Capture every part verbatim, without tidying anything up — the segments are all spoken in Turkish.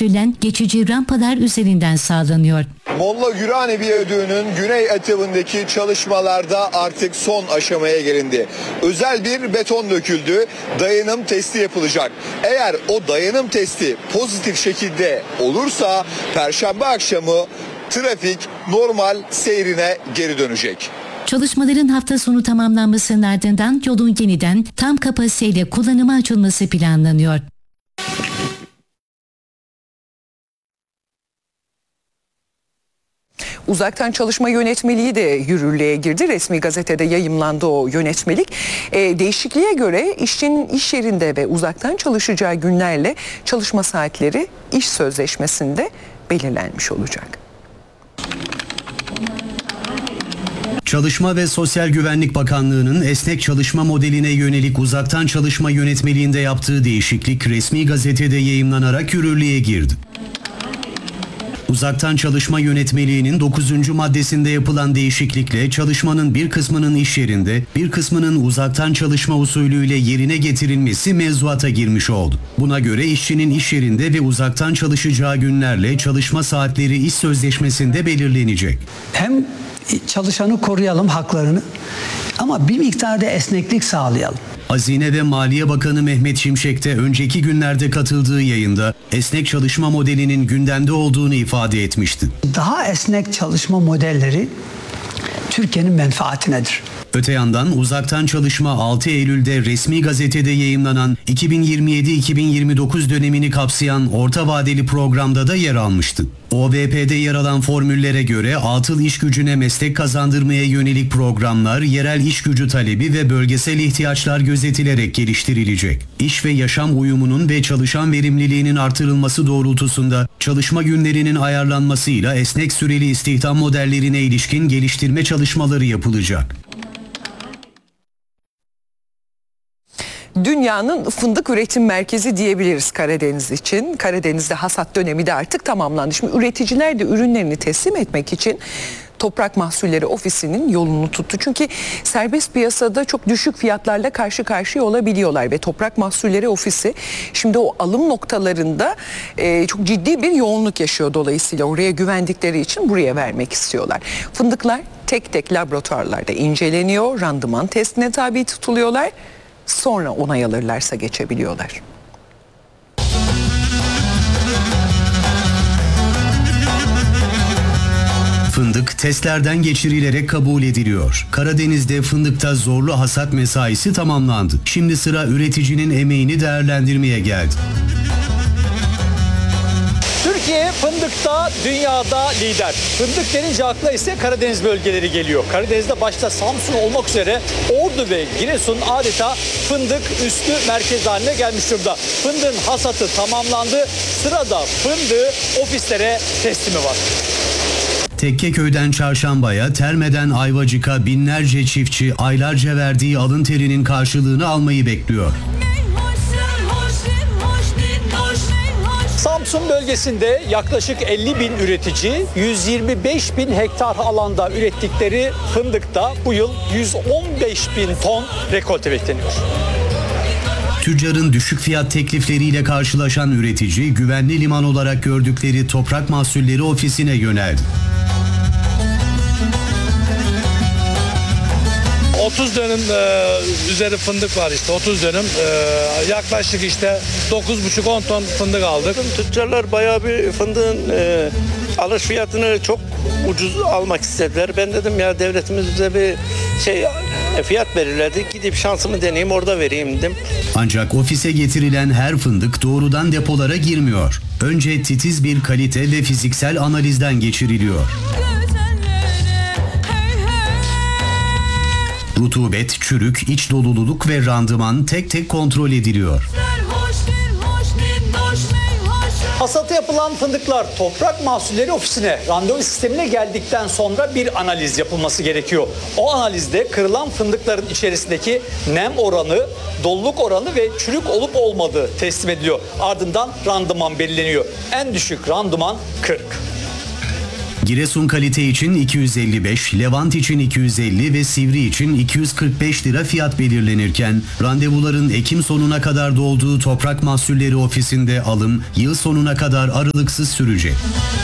mahsulen geçici rampalar üzerinden sağlanıyor. Molla Gürhane Viyadüğü'nün güney etabındaki çalışmalarda artık son aşamaya gelindi. Özel bir beton döküldü, dayanım testi yapılacak. Eğer o dayanım testi pozitif şekilde olursa Perşembe akşamı trafik normal seyrine geri dönecek. Çalışmaların hafta sonu tamamlanmasının ardından yolun yeniden tam kapasiteyle kullanıma açılması planlanıyor. Uzaktan çalışma yönetmeliği de yürürlüğe girdi. Resmi gazetede yayımlandı o yönetmelik. E, değişikliğe göre işçinin iş yerinde ve uzaktan çalışacağı günlerle çalışma saatleri iş sözleşmesinde belirlenmiş olacak. Çalışma ve Sosyal Güvenlik Bakanlığı'nın esnek çalışma modeline yönelik uzaktan çalışma yönetmeliğinde yaptığı değişiklik resmi gazetede yayımlanarak yürürlüğe girdi. Uzaktan çalışma yönetmeliğinin dokuzuncu maddesinde yapılan değişiklikle çalışmanın bir kısmının iş yerinde, bir kısmının uzaktan çalışma usulüyle yerine getirilmesi mevzuata girmiş oldu. Buna göre işçinin iş yerinde ve uzaktan çalışacağı günlerle çalışma saatleri iş sözleşmesinde belirlenecek. Hem çalışanı koruyalım, haklarını, ama bir miktarda esneklik sağlayalım. Hazine ve Maliye Bakanı Mehmet Şimşek de önceki günlerde katıldığı yayında esnek çalışma modelinin gündemde olduğunu ifade etmişti. Daha esnek çalışma modelleri Türkiye'nin menfaatinedir. Öte yandan uzaktan çalışma altı Eylül'de resmi gazetede yayımlanan iki bin yirmi yedi iki bin yirmi dokuz dönemini kapsayan orta vadeli programda da yer almıştı. O V P'de yer alan formüllere göre atıl iş gücüne meslek kazandırmaya yönelik programlar yerel iş gücü talebi ve bölgesel ihtiyaçlar gözetilerek geliştirilecek. İş ve yaşam uyumunun ve çalışan verimliliğinin artırılması doğrultusunda çalışma günlerinin ayarlanmasıyla esnek süreli istihdam modellerine ilişkin geliştirme çalışmaları yapılacak. Dünyanın fındık üretim merkezi diyebiliriz Karadeniz için. Karadeniz'de hasat dönemi de artık tamamlandı. Şimdi üreticiler de ürünlerini teslim etmek için Toprak Mahsulleri Ofisi'nin yolunu tuttu. Çünkü serbest piyasada çok düşük fiyatlarla karşı karşıya olabiliyorlar ve Toprak Mahsulleri Ofisi şimdi o alım noktalarında e, çok ciddi bir yoğunluk yaşıyor, dolayısıyla oraya güvendikleri için buraya vermek istiyorlar. Fındıklar tek tek laboratuvarlarda inceleniyor, randıman testine tabi tutuluyorlar. Sonra onay alırlarsa geçebiliyorlar. Fındık testlerden geçirilerek kabul ediliyor. Karadeniz'de fındıkta zorlu hasat mesaisi tamamlandı. Şimdi sıra üreticinin emeğini değerlendirmeye geldi. Türkiye fındıkta dünyada lider. Fındık denince akla ise Karadeniz bölgeleri geliyor. Karadeniz'de başta Samsun olmak üzere Ordu ve Giresun adeta fındık üstü merkez haline gelmiş durumda. Fındığın hasatı tamamlandı. Sırada fındığı ofislere teslimi var. Tekkeköy'den Çarşamba'ya, Terme'den Ayvacık'a binlerce çiftçi aylarca verdiği alın terinin karşılığını almayı bekliyor. Samsun bölgesinde yaklaşık elli bin üretici yüz yirmi beş bin hektar alanda ürettikleri fındıkta bu yıl yüz on beş bin ton rekolte bekleniyor. Tüccarın düşük fiyat teklifleriyle karşılaşan üretici güvenli liman olarak gördükleri Toprak Mahsulleri Ofisi'ne yöneldi. otuz dönüm e, üzeri fındık var işte otuz dönüm e, yaklaşık işte dokuz buçuk on ton fındık aldık. Tüccarlar bayağı bir fındığın e, alış fiyatını çok ucuz almak istediler. Ben dedim ya devletimiz bize bir şey e, fiyat belirledi, gidip şansımı deneyeyim orada vereyim dedim. Ancak ofise getirilen her fındık doğrudan depolara girmiyor. Önce titiz bir kalite ve fiziksel analizden geçiriliyor. Rutubet, çürük, iç doluluk ve randıman tek tek kontrol ediliyor. Hasatı yapılan fındıklar Toprak Mahsulleri Ofisi'ne randevu sistemine geldikten sonra bir analiz yapılması gerekiyor. O analizde kırılan fındıkların içerisindeki nem oranı, doluluk oranı ve çürük olup olmadığı teslim ediliyor. Ardından randıman belirleniyor. En düşük randıman kırk. Giresun kalite için iki yüz elli beş, Levant için iki yüz elli ve Sivri için iki yüz kırk beş lira fiyat belirlenirken randevuların Ekim sonuna kadar dolduğu Toprak Mahsulleri Ofisi'nde alım yıl sonuna kadar aralıksız sürecek.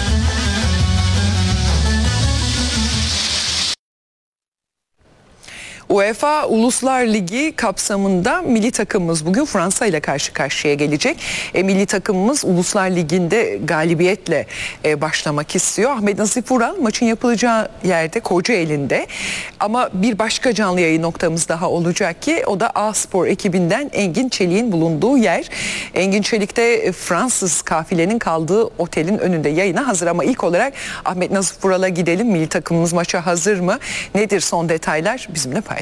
UEFA Uluslar Ligi kapsamında milli takımımız bugün Fransa ile karşı karşıya gelecek. E, milli takımımız Uluslar Ligi'nde galibiyetle e, başlamak istiyor. Ahmet Nasip Vural maçın yapılacağı yerde Kocaeli'nde. Ama bir başka canlı yayın noktamız daha olacak ki o da A-Spor ekibinden Engin Çelik'in bulunduğu yer. Engin Çelik de Fransız kafilenin kaldığı otelin önünde yayına hazır ama ilk olarak Ahmet Nasip Vural'a gidelim. Milli takımımız maça hazır mı? Nedir son detaylar? Bizimle paylaşın.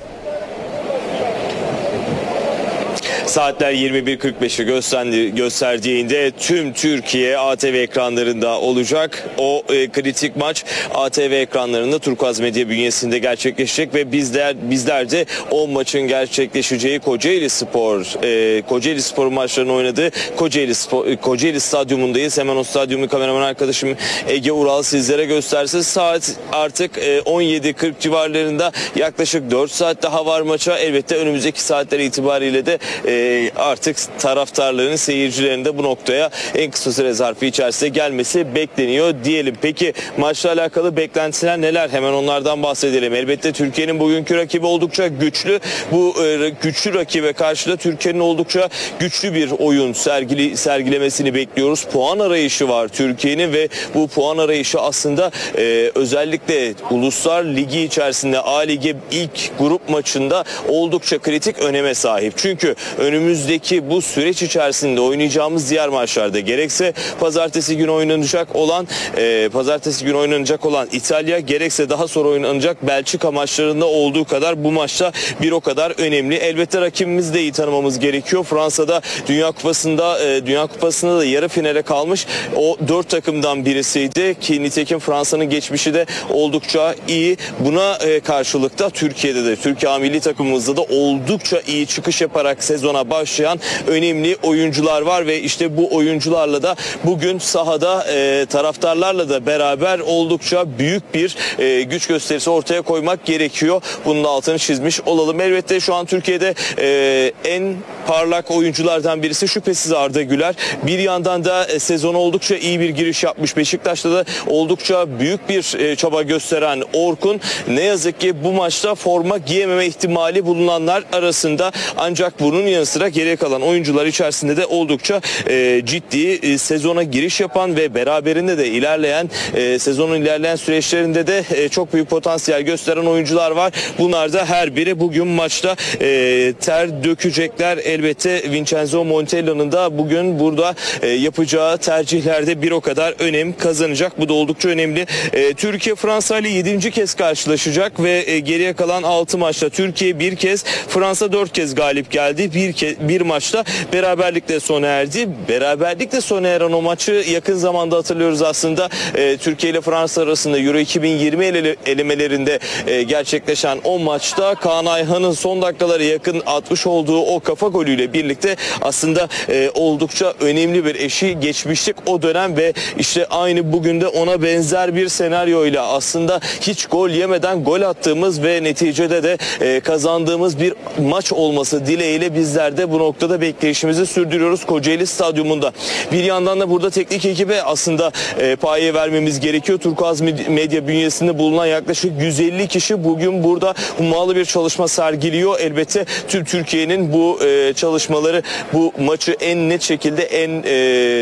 Saatler yirmi bir kırk beşi gösterdiğinde tüm Türkiye A T V ekranlarında olacak. O e, kritik maç A T V ekranlarında Turkuaz Medya bünyesinde gerçekleşecek ve bizler bizler de o maçın gerçekleşeceği Kocaeli Spor e, Kocaeli Spor maçlarını oynadığı Kocaeli Spor, Kocaeli Stadyumundayız. Hemen o stadyumu kameraman arkadaşım Ege Ural sizlere göstersin. Saat artık e, on yedi kırk civarlarında, yaklaşık dört saat daha var maça. Elbette önümüzdeki saatler itibariyle de e, artık taraftarların, seyircilerin de bu noktaya en kısa süre zarfı içerisinde gelmesi bekleniyor diyelim. Peki maçla alakalı beklentiler neler? Hemen onlardan bahsedelim. Elbette Türkiye'nin bugünkü rakibi oldukça güçlü. Bu e, güçlü rakibe karşı da Türkiye'nin oldukça güçlü bir oyun sergili, sergilemesini bekliyoruz. Puan arayışı var Türkiye'nin ve bu puan arayışı aslında e, özellikle Uluslar Ligi içerisinde A Ligi ilk grup maçında oldukça kritik öneme sahip. Çünkü önümüzdeki bu süreç içerisinde oynayacağımız diğer maçlarda gerekse pazartesi günü oynanacak olan e, pazartesi günü oynanacak olan İtalya, gerekse daha sonra oynanacak Belçika maçlarında olduğu kadar bu maçta bir o kadar önemli. Elbette rakibimizi de iyi tanımamız gerekiyor. Fransa'da Dünya Kupası'nda e, Dünya Kupası'nda da yarı finale kalmış o dört takımdan birisiydi ki nitekim Fransa'nın geçmişi de oldukça iyi. Buna e, karşılık da Türkiye'de de Türkiye milli takımımızda da oldukça iyi çıkış yaparak sezona başlayan önemli oyuncular var ve işte bu oyuncularla da bugün sahada e, taraftarlarla da beraber oldukça büyük bir e, güç gösterisi ortaya koymak gerekiyor. Bunun da altını çizmiş olalım. Elbette şu an Türkiye'de e, en parlak oyunculardan birisi şüphesiz Arda Güler. Bir yandan da e, sezona oldukça iyi bir giriş yapmış. Beşiktaş'ta da oldukça büyük bir e, çaba gösteren Orkun ne yazık ki bu maçta forma giyememe ihtimali bulunanlar arasında, ancak bunun yanı sıra geriye kalan oyuncular içerisinde de oldukça e, ciddi e, sezona giriş yapan ve beraberinde de ilerleyen e, sezonun ilerleyen süreçlerinde de e, çok büyük potansiyel gösteren oyuncular var. Bunlar da her biri bugün maçta e, ter dökecekler. Elbette Vincenzo Montella'nın da bugün burada e, yapacağı tercihlerde bir o kadar önem kazanacak. Bu da oldukça önemli. E, Türkiye Fransa ile yedinci kez karşılaşacak ve e, geriye kalan altı maçta Türkiye bir kez, Fransa dört kez galip geldi. Bir ke- bir maçta beraberlikle sona erdi. Beraberlikle sona eren o maçı yakın zamanda hatırlıyoruz aslında. E, Türkiye ile Fransa arasında Euro iki bin yirmi ele- elemelerinde e, gerçekleşen o maçta Kaan Ayhan'ın son dakikalara yakın atmış olduğu o kafa golüyle birlikte aslında e, oldukça önemli bir eşiği geçmiştik o dönem ve işte aynı bugün de ona benzer bir senaryoyla aslında hiç gol yemeden gol attığımız ve neticede de e, kazandığımız bir maç olması dileğiyle bizler de bu noktada bekleyişimizi sürdürüyoruz Kocaeli Stadyumunda. Bir yandan da burada teknik ekibe aslında e, paye vermemiz gerekiyor. Turkuaz Medya bünyesinde bulunan yaklaşık yüz elli kişi bugün burada hummalı bir çalışma sergiliyor. Elbette tüm Türkiye'nin bu e, çalışmaları, bu maçı en net şekilde, en e,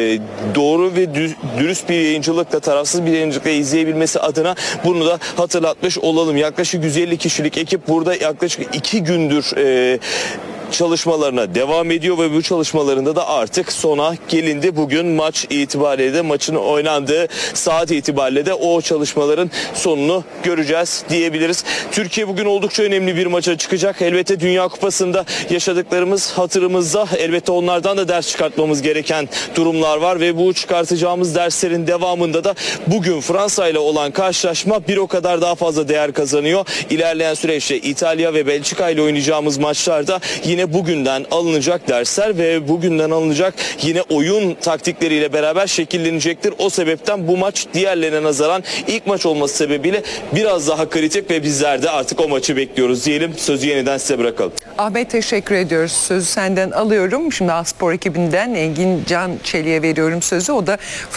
doğru ve düz, dürüst bir yayıncılıkla, tarafsız bir yayıncılıkla izleyebilmesi adına bunu da hatırlatmış olalım. Yaklaşık yüz elli kişilik ekip burada yaklaşık iki gündür e, çalışmalarına devam ediyor ve bu çalışmalarında da artık sona gelindi. Bugün maç itibariyle de maçın oynandığı saat itibariyle de o çalışmaların sonunu göreceğiz diyebiliriz. Türkiye bugün oldukça önemli bir maça çıkacak. Elbette Dünya Kupası'nda yaşadıklarımız hatırımızda. Elbette onlardan da ders çıkartmamız gereken durumlar var ve bu çıkartacağımız derslerin devamında da bugün Fransa ile olan karşılaşma bir o kadar daha fazla değer kazanıyor. İlerleyen süreçte İtalya ve Belçika ile oynayacağımız maçlarda yine yine bugünden alınacak dersler ve bugünden alınacak yine oyun taktikleriyle beraber şekillenecektir. O sebepten bu maç diğerlerine nazaran ilk maç olması sebebiyle biraz daha kritik ve bizler de artık o maçı bekliyoruz diyelim. Sözü yeniden size bırakalım. Ahmet, teşekkür ediyoruz. Sözü senden alıyorum. Şimdi A Spor ekibinden Engin Can Çelik'e veriyorum sözü. O da